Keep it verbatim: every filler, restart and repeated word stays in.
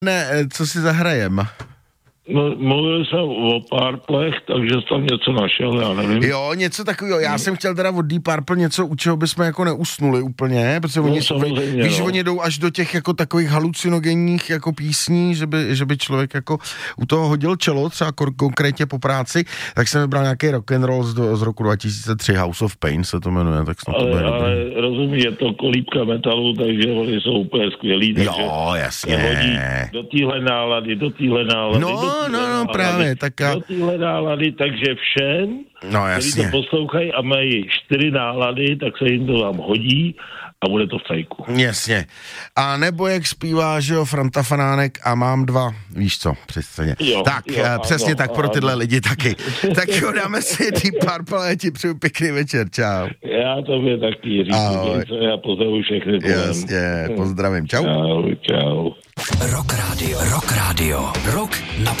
Ne, co si zahrajem? No, mluvil jsem o Purplech, takže jsi tam něco našel, já nevím. Jo, něco takového. Já jsem chtěl teda od Deep Purple něco, u čeho bychom jako neusnuli úplně, protože no, oni, víš, no. oni jdou až do těch jako takových halucinogenních jako písní, že by, že by člověk jako u toho hodil čelo, třeba konkrétně po práci, tak jsem vybral nějaký rock and roll z, do, z roku dva tisíce tři, House of Pain se to jmenuje, tak snad to bude. Ale, ale rozumíš, je to kolíbka metalu, takže oni jsou úplně skvělí. Jo, jasně. Hodí do téhle nálady, do téhle nálady. No, no, no, nálady, právě, tak já... do téhle nálady, takže všem, no, kteří to poslouchají a mají čtyři nálady, tak se jim to vám hodí a bude to fejku. Jasně. A nebo jak zpívá, že jo, Franta Fanánek a mám dva, víš co, přesně. Jo, tak, jo, přesně ano, tak pro tyhle ano. lidi taky. Tak jo, dáme si Deep Purple, já ti přeju pěkný večer, čau. Já tobě taky říkám, co já pozdravuji všechny. Jasně, pozdravím, čau. Čau, čau. Rock Radio, Rock Radio, Rock na